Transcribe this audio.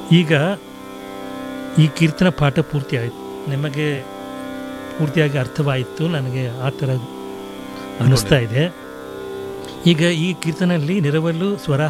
ಈಗ ಈ ಕೀರ್ತನ ಪಾಠ ಪೂರ್ತಿ ಆಯಿತು, ನಿಮಗೆ ಪೂರ್ತಿಯಾಗಿ ಅರ್ಥವಾಯಿತು, ನನಗೆ ಆ ಥರ ಅನ್ನಿಸ್ತಾ ಇದೆ. ಈಗ ಈ ಕೀರ್ತನಲ್ಲಿ ನಿರವಲು ಸ್ವರ